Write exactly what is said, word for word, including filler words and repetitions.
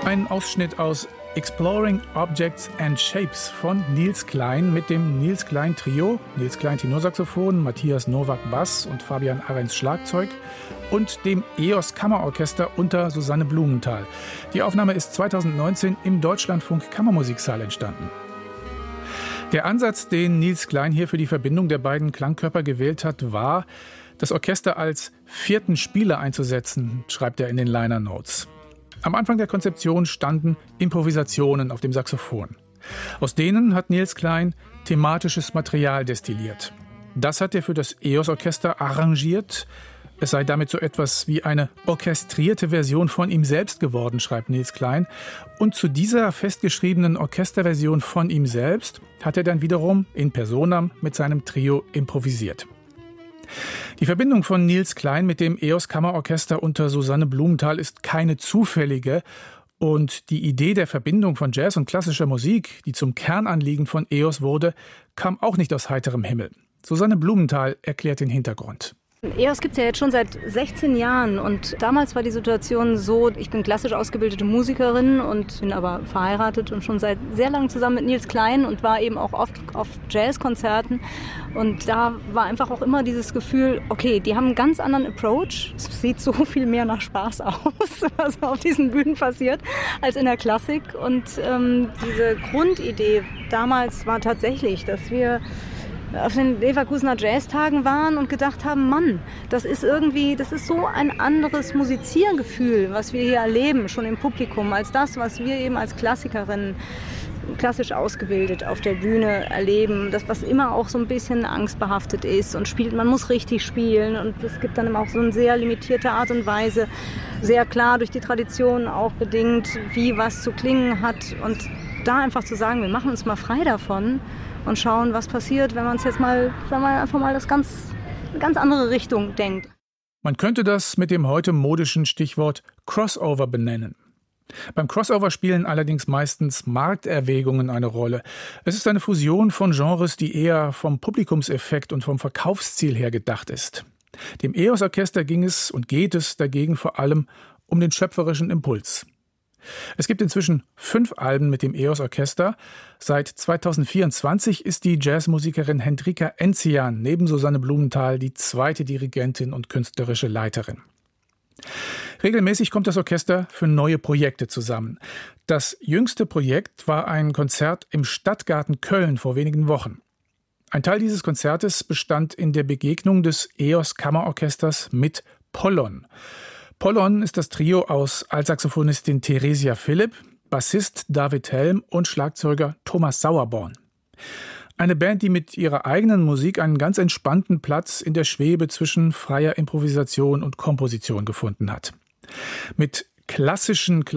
Ein Ausschnitt aus Exploring Objects and Shapes von Nils Klein mit dem Nils Klein Trio, Nils Klein Tenorsaxophon, Matthias Nowak Bass und Fabian Ahrens Schlagzeug und dem E O S Kammerorchester unter Susanne Blumenthal. Die Aufnahme ist zweitausendneunzehn im Deutschlandfunk Kammermusiksaal entstanden. Der Ansatz, den Nils Klein hier für die Verbindung der beiden Klangkörper gewählt hat, war, das Orchester als vierten Spieler einzusetzen, schreibt er in den Liner Notes. Am Anfang der Konzeption standen Improvisationen auf dem Saxophon. Aus denen hat Nils Klein thematisches Material destilliert. Das hat er für das E O S-Orchester arrangiert. Es sei damit so etwas wie eine orchestrierte Version von ihm selbst geworden, schreibt Nils Klein. Und zu dieser festgeschriebenen Orchesterversion von ihm selbst hat er dann wiederum in personam mit seinem Trio improvisiert. Die Verbindung von Nils Klein mit dem E O S Kammerorchester unter Susanne Blumenthal ist keine zufällige. Und die Idee der Verbindung von Jazz und klassischer Musik, die zum Kernanliegen von E O S wurde, kam auch nicht aus heiterem Himmel. Susanne Blumenthal erklärt den Hintergrund. E O S gibt es ja jetzt schon seit sechzehn Jahren und damals war die Situation so, ich bin klassisch ausgebildete Musikerin und bin aber verheiratet und schon seit sehr langem zusammen mit Nils Klein und war eben auch oft auf Jazzkonzerten und da war einfach auch immer dieses Gefühl, okay, die haben einen ganz anderen Approach, es sieht so viel mehr nach Spaß aus, was auf diesen Bühnen passiert, als in der Klassik und ähm, diese Grundidee damals war tatsächlich, dass wir auf den Leverkusener Jazztagen waren und gedacht haben, Mann, das ist irgendwie, das ist so ein anderes Musiziergefühl, was wir hier erleben, schon im Publikum, als das, was wir eben als Klassikerinnen klassisch ausgebildet auf der Bühne erleben, das, was immer auch so ein bisschen angstbehaftet ist und spielt, man muss richtig spielen und es gibt dann immer auch so eine sehr limitierte Art und Weise, sehr klar durch die Tradition auch bedingt, wie was zu klingen hat und da einfach zu sagen, wir machen uns mal frei davon und schauen, was passiert, wenn man es jetzt mal, wenn man einfach mal das ganz, eine ganz andere Richtung denkt. Man könnte das mit dem heute modischen Stichwort Crossover benennen. Beim Crossover spielen allerdings meistens Markterwägungen eine Rolle. Es ist eine Fusion von Genres, die eher vom Publikumseffekt und vom Verkaufsziel her gedacht ist. Dem E O S-Orchester ging es und geht es dagegen vor allem um den schöpferischen Impuls. Es gibt inzwischen fünf Alben mit dem E O S-Orchester. Seit zweitausendvierundzwanzig ist die Jazzmusikerin Hendrika Enzian neben Susanne Blumenthal die zweite Dirigentin und künstlerische Leiterin. Regelmäßig kommt das Orchester für neue Projekte zusammen. Das jüngste Projekt war ein Konzert im Stadtgarten Köln vor wenigen Wochen. Ein Teil dieses Konzertes bestand in der Begegnung des E O S-Kammerorchesters mit Pollon. Pollon ist das Trio aus Altsaxophonistin Theresia Philipp, Bassist David Helm und Schlagzeuger Thomas Sauerborn. Eine Band, die mit ihrer eigenen Musik einen ganz entspannten Platz in der Schwebe zwischen freier Improvisation und Komposition gefunden hat. Mit klassischen